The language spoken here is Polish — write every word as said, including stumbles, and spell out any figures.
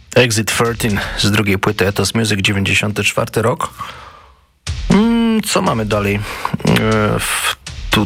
Exit trzynaście z drugiej płyty Ethos Music, dziewięćdziesiąty czwarty rok. Mm, co mamy dalej? W